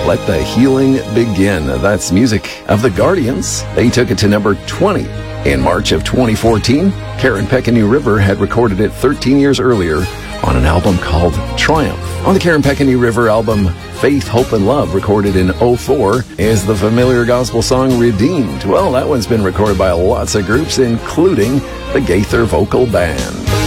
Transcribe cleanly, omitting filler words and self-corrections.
Let the Healing Begin. That's music of the Guardians. They took it to number 20 in March of 2014. Karen Peck and New River had recorded it 13 years earlier on an album called Triumph. On the Karen Peck and New River album, Faith, Hope, and Love, recorded in 2004, is the familiar gospel song Redeemed. Well, that one's been recorded by lots of groups, including the Gaither Vocal Band.